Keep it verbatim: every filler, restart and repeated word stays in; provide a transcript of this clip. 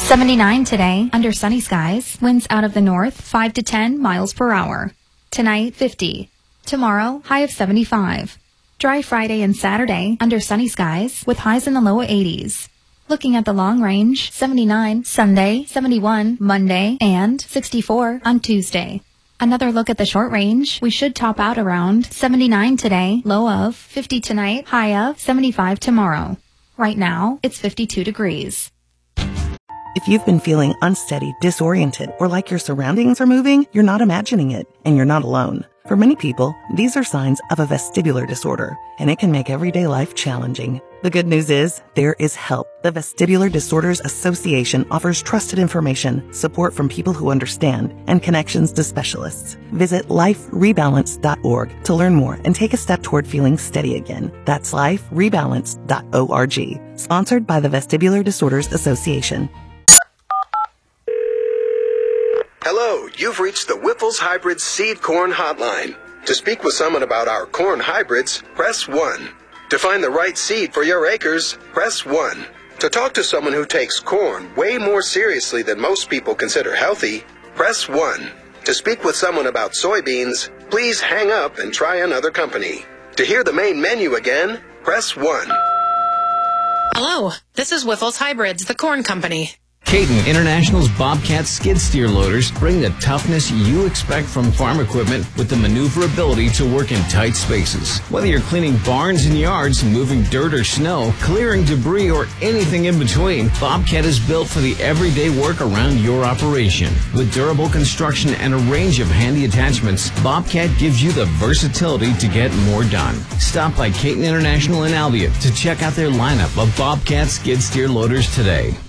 seventy-nine today, under sunny skies. Winds out of the north, five to ten miles per hour. Tonight, fifty. Tomorrow, high of seventy-five. Dry Friday and Saturday, under sunny skies, with highs in the low eighties. Looking at the long range, seventy-nine Sunday, seventy-one Monday, and sixty-four on Tuesday. Another look at the short range, we should top out around seventy-nine today, low of fifty tonight, high of seventy-five tomorrow. Right now, it's fifty-two degrees. If you've been feeling unsteady, disoriented, or like your surroundings are moving, you're not imagining it, and you're not alone. For many people, these are signs of a vestibular disorder, and it can make everyday life challenging. The good news is, there is help. The Vestibular Disorders Association offers trusted information, support from people who understand, and connections to specialists. Visit life rebalance dot org to learn more and take a step toward feeling steady again. That's life rebalance dot org. Sponsored by the Vestibular Disorders Association. Hello, you've reached the Wyffels Hybrid Seed Corn Hotline. To speak with someone about our corn hybrids, press one. To find the right seed for your acres, press one. To talk to someone who takes corn way more seriously than most people consider healthy, press one. To speak with someone about soybeans, please hang up and try another company. To hear the main menu again, press one. Hello, this is Wyffels Hybrids, the corn company. Caton International's Bobcat skid steer loaders bring the toughness you expect from farm equipment with the maneuverability to work in tight spaces. Whether you're cleaning barns and yards, moving dirt or snow, clearing debris, or anything in between, Bobcat is built for the everyday work around your operation. With durable construction and a range of handy attachments, Bobcat gives you the versatility to get more done. Stop by Caton International in Albion to check out their lineup of Bobcat skid steer loaders today.